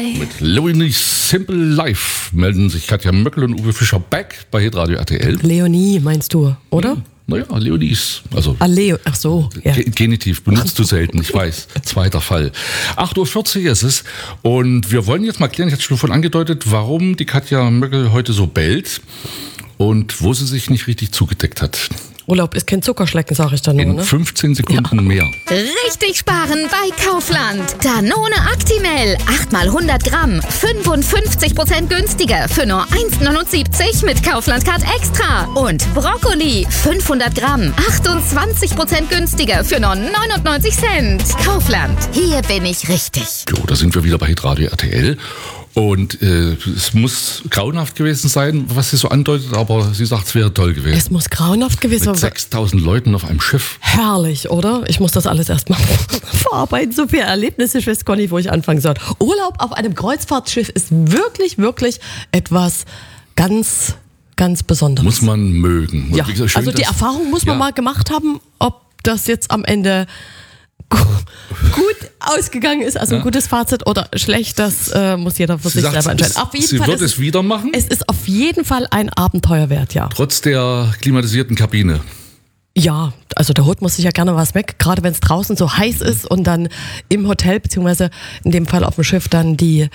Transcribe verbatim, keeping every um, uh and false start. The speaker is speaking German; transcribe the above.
Hi. Mit Leonie Simple Life melden sich Katja Möckel und Uwe Fischer back bei Hitradio R T L. Leonie meinst du, oder? Hm, naja, Leonies. Also ah, Leo, ach so. Ja. Genitiv benutzt du selten, ich weiß. Zweiter Fall. acht Uhr vierzig ist es und wir wollen jetzt mal klären, ich hatte schon vorhin angedeutet, warum die Katja Möckel heute so bellt und wo sie sich nicht richtig zugedeckt hat. Urlaub ist kein Zuckerschlecken, sag ich dann nur, In ne? fünfzehn Sekunden ja. mehr. Richtig sparen bei Kaufland. Danone Actimel, acht mal hundert Gramm, fünfundfünfzig Prozent günstiger für nur eins neunundsiebzig mit Kaufland Card Extra. Und Brokkoli, fünfhundert Gramm, achtundzwanzig Prozent günstiger für nur neunundneunzig Cent. Kaufland, hier bin ich richtig. Jo, da sind wir wieder bei Hitradio R T L. Und äh, es muss grauenhaft gewesen sein, was sie so andeutet, aber sie sagt, es wäre toll gewesen. Es muss grauenhaft gewesen sein. Mit sechstausend Leuten auf einem Schiff. Herrlich, oder? Ich muss das alles erstmal verarbeiten. So viele Erlebnisse, ich weiß gar nicht, wo ich anfangen soll. Urlaub auf einem Kreuzfahrtschiff ist wirklich, wirklich etwas ganz, ganz Besonderes. Muss man mögen. Ja. Gesagt, schön, also die dass, Erfahrung muss man ja. mal gemacht haben, ob das jetzt am Ende gut ausgegangen ist, also ein ja. gutes Fazit oder schlecht, das äh, muss jeder für sie sich sagt, selber entscheiden. Auf jeden sie Fall wird ist es wieder machen? Es ist auf jeden Fall ein Abenteuer wert, ja. Trotz der klimatisierten Kabine. Ja, also da holt man sich ja gerne was weg, gerade wenn es draußen so heiß ist und dann im Hotel, beziehungsweise in dem Fall auf dem Schiff dann die